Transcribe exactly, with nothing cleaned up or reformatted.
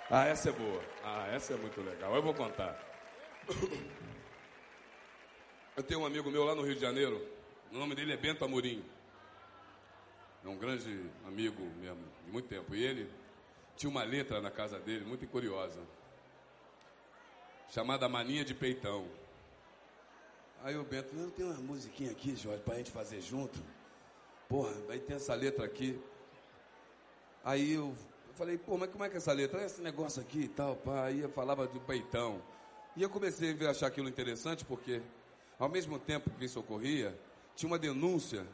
Ah, essa é boa. Ah, essa é muito legal. Eu vou contar. Eu tenho um amigo meu lá no Rio de Janeiro. O nome dele é Bento Amorim. É um grande amigo mesmo, de muito tempo. E ele tinha uma letra na casa dele, muito curiosa, chamada Mania de Peitão. Aí o Bento, eu tenho uma musiquinha aqui, Jorge, pra gente fazer junto. Porra, aí tem essa letra aqui. Aí eu falei, pô, mas como é que é essa letra? Esse negócio aqui e tal, pá. Aí eu falava do peitão. E eu comecei a achar aquilo interessante porque, ao mesmo tempo que isso ocorria, tinha uma denúncia